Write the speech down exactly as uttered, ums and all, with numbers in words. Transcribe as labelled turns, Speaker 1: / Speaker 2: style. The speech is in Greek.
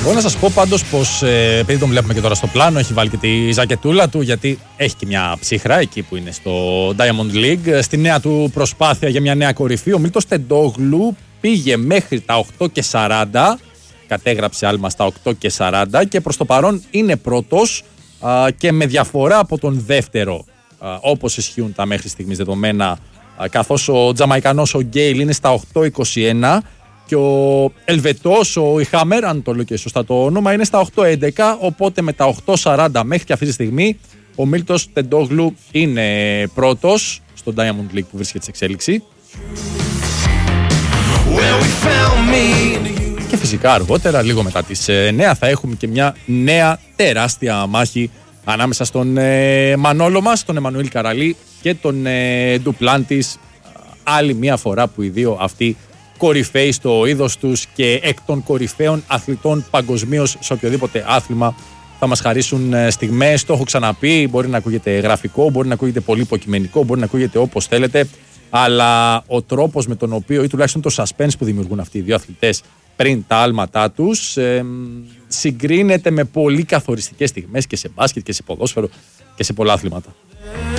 Speaker 1: Μπορώ να σας πω πάντως πως, ε, επειδή τον βλέπουμε και τώρα στο πλάνο, έχει βάλει και τη ζακετούλα του, γιατί έχει και μια ψύχρα εκεί που είναι στο Diamond League. Στη νέα του προσπάθεια για μια νέα κορυφή, ο Μίλτος Τεντόγλου πήγε μέχρι τα οκτώ και σαράντα, κατέγραψε άλμα στα οκτώ και σαράντα και προς το παρόν είναι πρώτος α, και με διαφορά από τον δεύτερο, α, όπως ισχύουν τα μέχρι στιγμής δεδομένα, α, καθώς ο Τζαμαϊκανός ο Γκέιλ είναι στα οκτώ είκοσι ένα και ο Ελβετός, ο Ιχαμέρ, αν το λέω και σωστά το όνομα, είναι στα οκτώ έντεκα, οπότε με τα οκτώ σαράντα μέχρι και αυτή τη στιγμή ο Μίλτος Τεντόγλου είναι πρώτος στο Diamond League που βρίσκεται σε εξέλιξη. Και φυσικά αργότερα, λίγο μετά τις εννιά, θα έχουμε και μια νέα τεράστια μάχη ανάμεσα στον ε, Μανόλο μας, τον Εμμανουήλ Καραλή και τον ε, Ντουπλάντης. Άλλη μια φορά που οι δύο αυτοί κορυφαίοι στο είδος τους και εκ των κορυφαίων αθλητών παγκοσμίως σε οποιοδήποτε άθλημα θα μας χαρίσουν στιγμές. Το έχω ξαναπεί, μπορεί να ακούγεται γραφικό, μπορεί να ακούγεται πολύ υποκειμενικό, μπορεί να ακούγεται όπως θέλετε, αλλά ο τρόπος με τον οποίο, ή τουλάχιστον το suspense που δημιουργούν αυτοί οι δύο αθλητές πριν τα άλματά τους, ε, συγκρίνεται με πολύ καθοριστικές στιγμές και σε μπάσκετ και σε ποδόσφαιρο και σε πολλά αθλήματα.